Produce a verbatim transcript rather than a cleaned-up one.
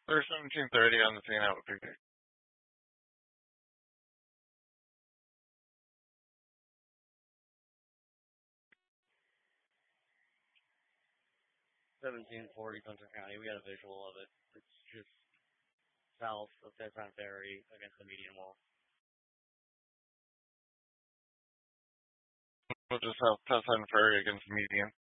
Or seventeen thirty on the scene out with P P. seventeen forty Hunter County. We got a visual of it. It's just south of Teton Ferry against the median wall. We'll just have Teton Ferry against the median.